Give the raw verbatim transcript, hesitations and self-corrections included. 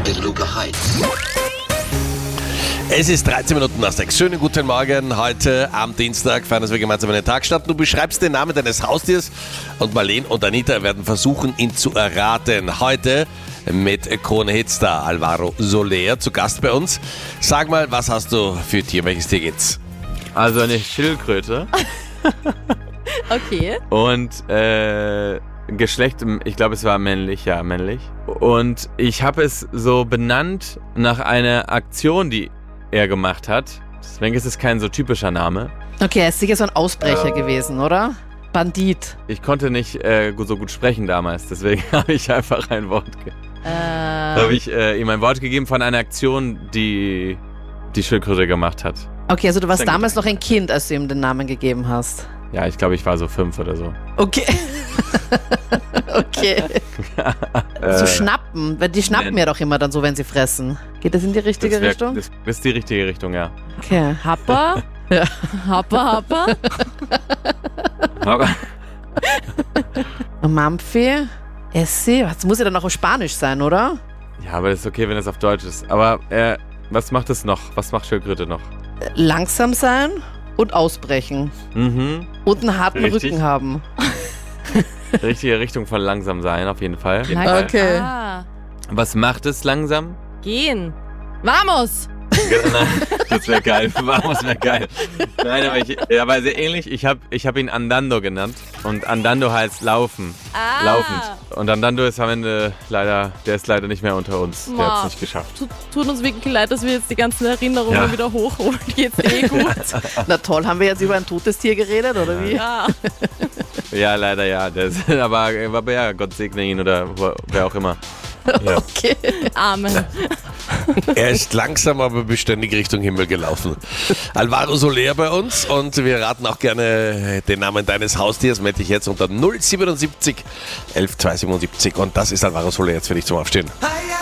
Beluga Heights. Es ist dreizehn Minuten nach sechs. Schönen guten Morgen. Heute am Dienstag feiern wir gemeinsam einen Tag statt. Du beschreibst den Namen deines Haustiers und Marlene und Anita werden versuchen, ihn zu erraten. Heute mit Krone-Hitstar Alvaro Soler zu Gast bei uns. Sag mal, was hast du für Tier? Welches Tier geht's? Also eine Schildkröte. Okay. Und äh, Geschlecht, ich glaube es war männlich, ja männlich. Und ich habe es so benannt nach einer Aktion, die er gemacht hat. Deswegen ist es kein so typischer Name. Okay, er ist sicher so ein Ausbrecher ähm, gewesen, oder? Bandit. Ich konnte nicht äh, so gut sprechen damals, deswegen habe ich einfach ein Wort ge- Äh, habe ich äh, ihm ein Wort gegeben von einer Aktion, die die Schildkröte gemacht hat. Okay, also du warst Danke. damals noch ein Kind, als du ihm den Namen gegeben hast. Ja, ich glaube, ich war so fünf oder so. Okay. Okay. Zu Äh, schnappen, weil die schnappen nein. ja doch immer dann so, wenn sie fressen. Geht das in die richtige das wär, Richtung? Das, das ist die richtige Richtung, ja. Okay. Happa? Ja. Happa, Happa? Aber Mampfi? Essi? Das muss ja dann auch auf Spanisch sein, oder? ja, aber das ist okay, wenn es auf Deutsch ist. Aber äh, was macht es noch? Was macht Schildkröte noch? Langsam sein und ausbrechen. Mhm. Und einen harten Richtig. Rücken haben. Richtige Richtung von langsam sein, auf jeden Fall. Lang- Okay. Ah, Was macht es langsam? gehen. Vamos! Nein, das wäre geil. Vamos wäre geil. Nein, aber, ich, aber sehr ähnlich. Ich habe ich hab ihn Andando genannt. Und Andando heißt laufen. Ah. Laufend. Und Andando ist am Ende leider, der ist leider nicht mehr unter uns. Der hat es Ma. nicht geschafft. Tut, tut uns wirklich leid, dass wir jetzt die ganzen Erinnerungen Ja. wieder hochholen. Geht's eh gut? Na toll, haben wir jetzt über ein totes Tier geredet, oder wie? Ja. Ja, leider ja. Der ist, aber, aber ja, Gott segne ihn oder wo- wer auch immer. Ja. Okay. Amen. Er ist langsam, aber beständig Richtung Himmel gelaufen. Alvaro Soler bei uns und wir raten auch gerne den Namen deines Haustiers. Melde dich jetzt unter null siebenundsiebzig elf zweihundertsiebenundsiebzig und das ist Alvaro Soler jetzt für dich zum Aufstehen. Hi,